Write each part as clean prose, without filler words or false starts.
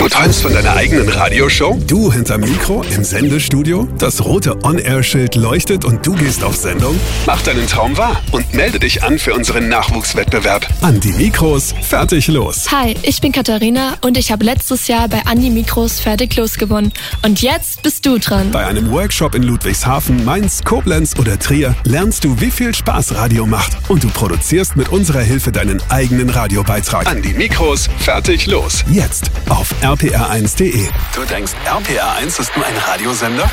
Du träumst von deiner eigenen Radioshow? Du hinterm Mikro im Sendestudio? Das rote On-Air-Schild leuchtet und du gehst auf Sendung? Mach deinen Traum wahr und melde dich an für unseren Nachwuchswettbewerb. An die Mikros, fertig los. Hi, ich bin Katharina und ich habe letztes Jahr bei An die Mikros fertig los gewonnen. Und jetzt bist du dran. Bei einem Workshop in Ludwigshafen, Mainz, Koblenz oder Trier lernst du, wie viel Spaß Radio macht. Und du produzierst mit unserer Hilfe deinen eigenen Radiobeitrag. An die Mikros, fertig los. Jetzt auf rpr1.de. Du denkst, RPR1 ist nur ein Radiosender?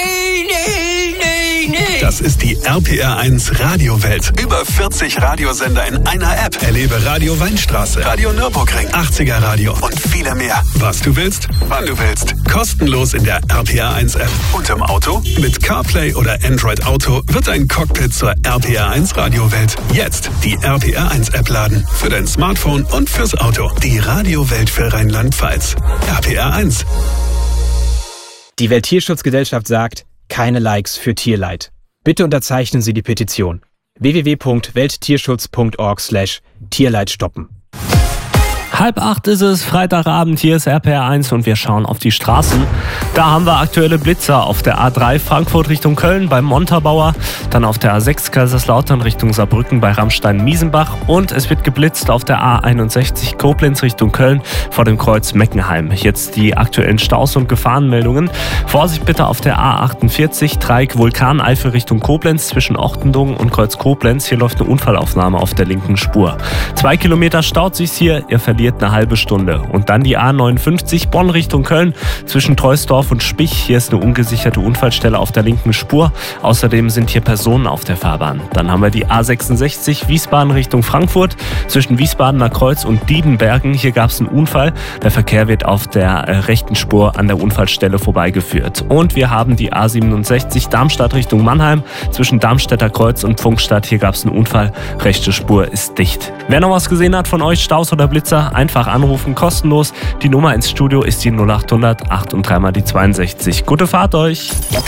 Nee. Das ist die RPR1 Radiowelt. Über 40 Radiosender in einer App. Erlebe Radio Weinstraße, Radio Nürburgring, 80er Radio und viele mehr. Was du willst, wann du willst. Kostenlos in der RPR1 App. Und im Auto? Mit CarPlay oder Android Auto wird dein Cockpit zur RPR1 Radiowelt. Jetzt die RPR1 App laden. Für dein Smartphone und fürs Auto. Die Radiowelt für Rheinland-Pfalz. RPR1. Die Welttierschutzgesellschaft sagt, keine Likes für Tierleid. Bitte unterzeichnen Sie die Petition. www.welttierschutz.org/Tierleid stoppen. 7:30 ist es, Freitagabend, hier ist RPR1 und wir schauen auf die Straßen. Da haben wir aktuelle Blitzer auf der A3 Frankfurt Richtung Köln beim Montabaur, dann auf der A6 Kaiserslautern Richtung Saarbrücken bei Rammstein-Miesenbach und es wird geblitzt auf der A61 Koblenz Richtung Köln vor dem Kreuz Meckenheim. Jetzt die aktuellen Staus und Gefahrenmeldungen. Vorsicht bitte auf der A48 Dreieck Vulkaneifel Richtung Koblenz zwischen Ochtendungen und Kreuz Koblenz. Hier läuft eine Unfallaufnahme auf der linken Spur. 2 Kilometer staut sich's hier, ihr verliert eine halbe Stunde. Und dann die A59 Bonn Richtung Köln zwischen Treusdorf und Spich. Hier ist eine ungesicherte Unfallstelle auf der linken Spur. Außerdem sind hier Personen auf der Fahrbahn. Dann haben wir die A66 Wiesbaden Richtung Frankfurt zwischen Wiesbadener Kreuz und Diedenbergen. Hier gab es einen Unfall. Der Verkehr wird auf der rechten Spur an der Unfallstelle vorbeigeführt. Und wir haben die A67 Darmstadt Richtung Mannheim zwischen Darmstädter Kreuz und Pfungstadt. Hier gab es einen Unfall. Rechte Spur ist dicht. Wer noch was gesehen hat von euch, Staus oder Blitzer, einfach anrufen, kostenlos. Die Nummer ins Studio ist die 0800 8 und 3 mal die 62. Gute Fahrt euch!